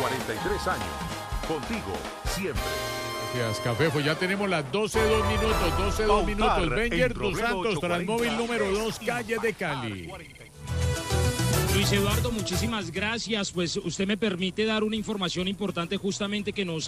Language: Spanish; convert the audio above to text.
43 años. Contigo, siempre. Gracias, Cafefo. Ya tenemos las 12:02 Pautar minutos. Benger en dos Santos, 840. Transmóvil número 2, calle de Cali. Luis Eduardo, muchísimas gracias. Pues usted me permite dar una información importante justamente que nos